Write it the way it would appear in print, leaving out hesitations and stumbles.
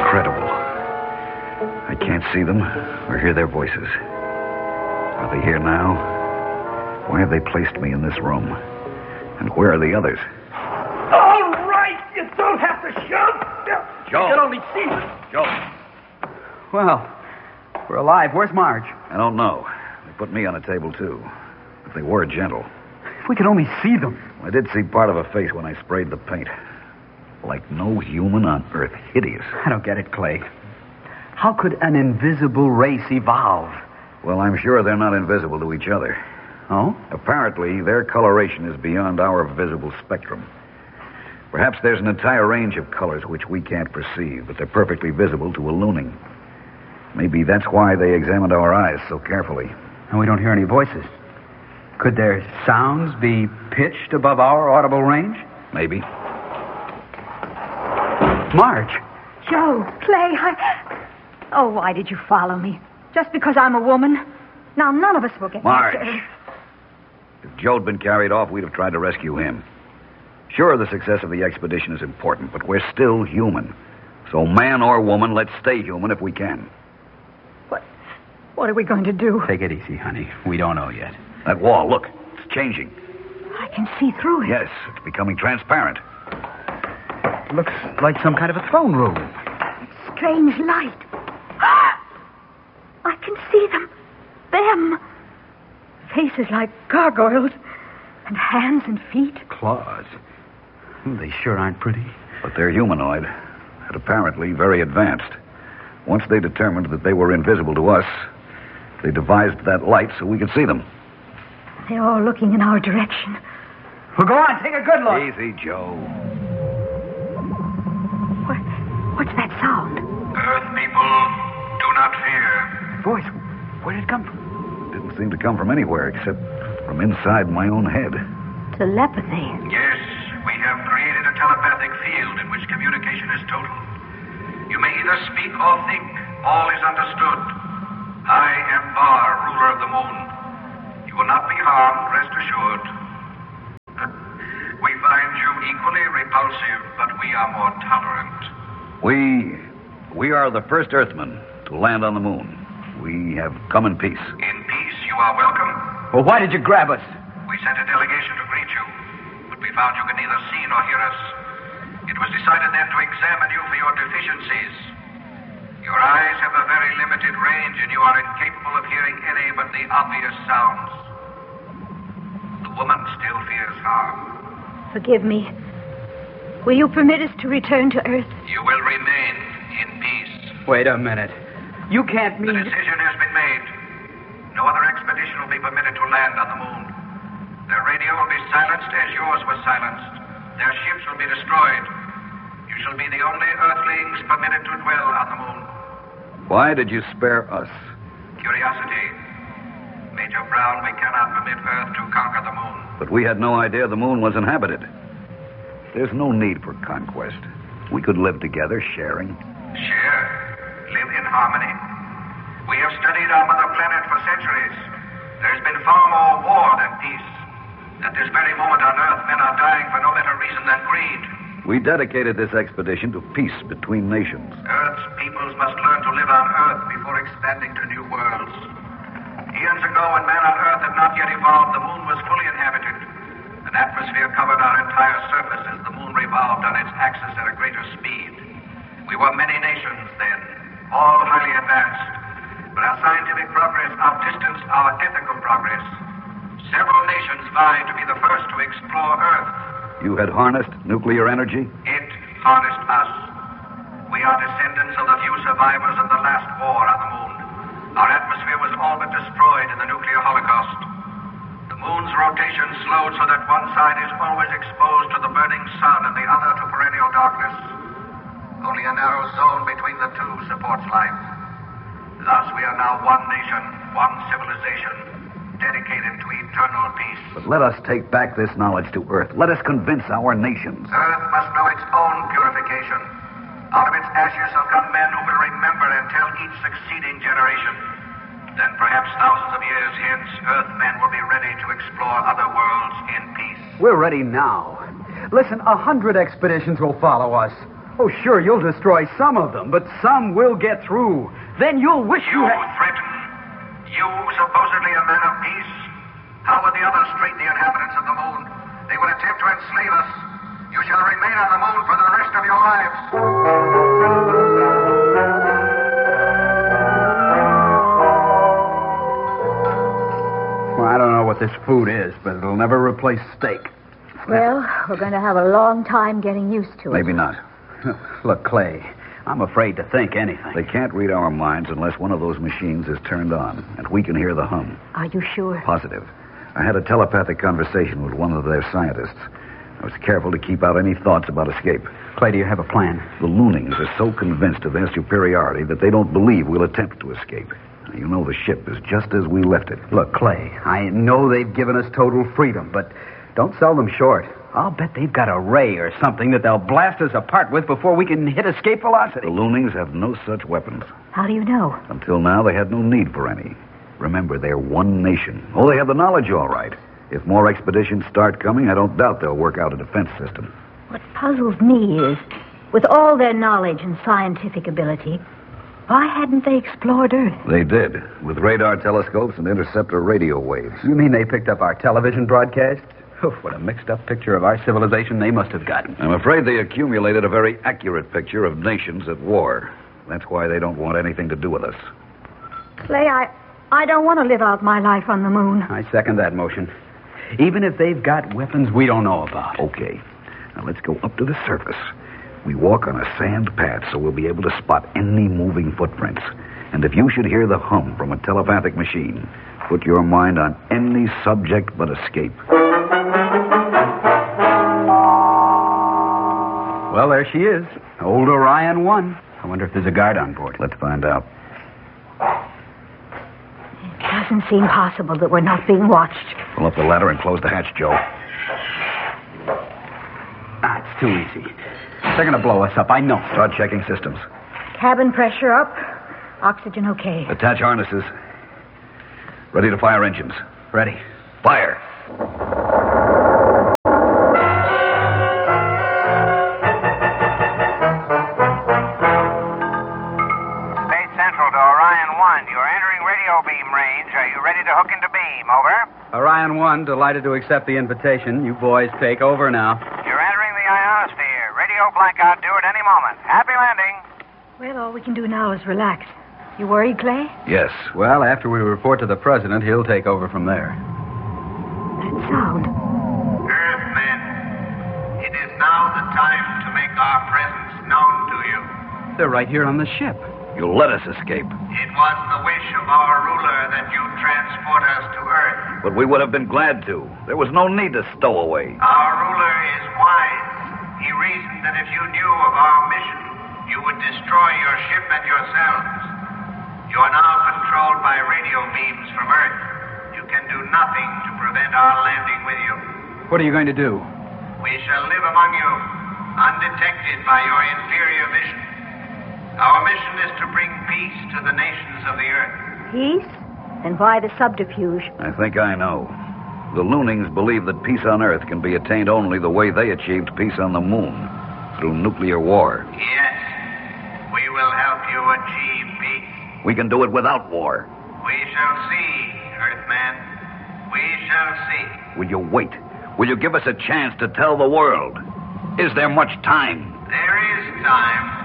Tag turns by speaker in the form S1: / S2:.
S1: Incredible. I can't see them or hear their voices. Are they here now? Why have they placed me in this room? And where are the others?
S2: All right, you don't have to shout.
S1: Joe.
S2: You can only see them.
S1: Joe.
S3: Well, we're alive. Where's Marge?
S1: I don't know. They put me on a table, too. But they were gentle.
S3: If we could only see them.
S1: I did see part of a face when I sprayed the paint. Like no human on Earth. Hideous.
S3: I don't get it, Clay. How could an invisible race evolve?
S1: Well, I'm sure they're not invisible to each other.
S3: Oh?
S1: Apparently, their coloration is beyond our visible spectrum. Perhaps there's an entire range of colors which we can't perceive, but they're perfectly visible to a looning. Maybe that's why they examined our eyes so carefully.
S3: And we don't hear any voices. Could their sounds be pitched above our audible range?
S1: Maybe.
S3: Marge.
S4: Joe, Clay, Oh, why did you follow me? Just because I'm a woman? Now, none of us will get
S1: Marge.
S4: back to Earth.
S1: If Joe had been carried off, we'd have tried to rescue him. Sure, the success of the expedition is important, but we're still human. So man or woman, let's stay human if we can.
S4: What are we going to do?
S3: Take it easy, honey. We don't know yet.
S1: That wall, look, it's changing.
S4: I can see through it.
S1: Yes, it's becoming transparent.
S3: Looks like some kind of a throne room.
S4: Strange light. I can see them. Them. Faces like gargoyles. And hands and feet.
S3: Claws. They sure aren't pretty.
S1: But they're humanoid, and apparently very advanced. Once they determined that they were invisible to us, they devised that light so we could see them.
S4: They're all looking in our direction.
S3: Well, go on, take a good look.
S1: Easy, Joe.
S4: What's that sound?
S5: Earth people, do not fear.
S3: Voice, where did it come from?
S1: Didn't seem to come from anywhere except from inside my own head.
S4: Telepathy.
S5: Yes, we have created a telepathic field in which communication is total. You may either speak or think. All is understood. I am Bar, ruler of the moon. You will not be harmed, rest assured. We find you equally repulsive, but we are more tolerant.
S1: We are the first Earthmen to land on the moon. We have come in peace.
S5: In peace, you are welcome.
S3: Well, why did you grab us?
S5: We sent a delegation to greet you, but we found you could neither see nor hear us. It was decided then to examine you for your deficiencies. Your eyes have a very limited range, and you are incapable of hearing any but the obvious sounds. The woman still fears harm.
S4: Forgive me. Will you permit us to return to Earth?
S5: You will remain in peace.
S3: Wait a minute. You can't
S5: The
S3: mean...
S5: decision has been made. No other expedition will be permitted to land on the moon. Their radio will be silenced as yours was silenced. Their ships will be destroyed. You shall be the only Earthlings permitted to dwell on the moon.
S1: Why did you spare us?
S5: Curiosity. Major Brown, we cannot permit Earth to conquer the moon.
S1: But we had no idea the moon was inhabited. There's no need for conquest. We could live together, sharing.
S5: Share. Live in harmony. We have studied our mother planet for centuries. There's been far more war than peace. At this very moment on Earth, men are dying for no better reason than greed.
S1: We dedicated this expedition to peace between nations.
S5: Earth's peoples must learn to live on Earth before expanding to new worlds. Eons ago, when man on Earth had not yet evolved, the moon was fully inhabited. An atmosphere covered our entire surface as the moon revolved on its axis at a greater speed. We were many nations then, all highly advanced. But our scientific progress outdistanced our ethical progress. Several nations vied to be the first to explore Earth.
S1: You had harnessed nuclear energy?
S5: It harnessed us. We are descendants of the few survivors of the last war on the moon. Our atmosphere was all but destroyed in the nuclear holocaust. The moon's rotation slowed so that one side is always exposed to the burning sun and the other to perennial darkness. Only a narrow zone between the two supports life. Thus, we are now one nation, one civilization, dedicated to eternal peace.
S1: But let us take back this knowledge to Earth. Let us convince our nations.
S5: Earth must know its own purification. Out of its ashes shall come men who will remember and tell each succeeding generation. Then perhaps thousands of years hence, Earthmen will be ready to explore other worlds in peace.
S3: We're ready now. Listen, 100 expeditions will follow us. Oh, sure, you'll destroy some of them, but some will get through. Then you'll wish you
S5: You
S3: had...
S5: threaten? You, supposedly a man of peace? How would the others treat the inhabitants of the moon? They would attempt to enslave us. You shall remain on the moon for the rest of your lives.
S3: Well, I don't know what this food is, but it'll never replace steak.
S4: Well, we're going to have a long time getting used to it.
S1: Maybe not.
S3: Look, Clay, I'm afraid to think anything.
S1: They can't read our minds unless one of those machines is turned on, and we can hear the hum.
S4: Are you sure?
S1: Positive. I had a telepathic conversation with one of their scientists. I was careful to keep out any thoughts about escape.
S3: Clay, do you have a plan?
S1: The Loonings are so convinced of their superiority that they don't believe we'll attempt to escape. You know the ship is just as we left it.
S3: Look, Clay, I know they've given us total freedom, but don't sell them short. I'll bet they've got a ray or something that they'll blast us apart with before we can hit escape velocity.
S1: The Loonings have no such weapons.
S4: How do you know?
S1: Until now, they had no need for any. Remember, they're one nation. Oh, they have the knowledge, all right. If more expeditions start coming, I don't doubt they'll work out a defense system.
S4: What puzzles me is, with all their knowledge and scientific ability, why hadn't they explored Earth?
S1: They did, with radar telescopes and interceptor radio waves.
S3: You mean they picked up our television broadcasts? Oh, what a mixed-up picture of our civilization they must have gotten.
S1: I'm afraid they accumulated a very accurate picture of nations at war. That's why they don't want anything to do with us.
S4: Clay, I don't want to live out my life on the moon.
S3: I second that motion. Even if they've got weapons we don't know about.
S1: Okay. Now let's go up to the surface. We walk on a sand path so we'll be able to spot any moving footprints. And if you should hear the hum from a telepathic machine, put your mind on any subject but escape.
S3: Well, there she is. Old Orion 1. I wonder if there's a guard on board.
S1: Let's find out.
S4: It doesn't seem possible that we're not being watched.
S1: Pull up the ladder and close the hatch, Joe.
S3: It's too easy. They're going to blow us up, I know.
S1: Start checking systems.
S4: Cabin pressure up. Oxygen okay.
S1: Attach harnesses. Ready to fire engines.
S3: Ready.
S1: Fire.
S5: Space Central to Orion 1. You're entering radio beam range. Are you ready to hook into beam? Over.
S3: Orion 1, delighted to accept the invitation. You boys take over now.
S5: You're entering the ionosphere. Radio blackout due at any moment. Happy landing.
S4: Well, all we can do now is relax. You worried, Clay?
S1: Yes.
S3: Well, after we report to the president, he'll take over from there.
S4: That sound.
S5: Earthmen, it is now the time to make our presence known to you.
S3: They're right here on the ship.
S1: You'll let us escape.
S5: It was the wish of our ruler that you transport us to Earth.
S1: But we would have been glad to. There was no need to stow away.
S5: Our ruler is wise. He reasoned that if you knew of our mission, you would destroy your ship and yourselves. You are now controlled by radio beams from Earth. You can do nothing to prevent our landing with you.
S3: What are you going to do?
S5: We shall live among you, undetected by your inferior vision. Our mission is to bring peace to the nations of the Earth.
S4: Peace? Then why the subterfuge?
S1: I think I know. The Loonings believe that peace on Earth can be attained only the way they achieved peace on the moon, through nuclear war.
S5: Yes, we will help you achieve peace.
S1: We can do it without war.
S5: We shall see, Earthman. We shall see.
S1: Will you wait? Will you give us a chance to tell the world? Is there much time?
S5: There is time.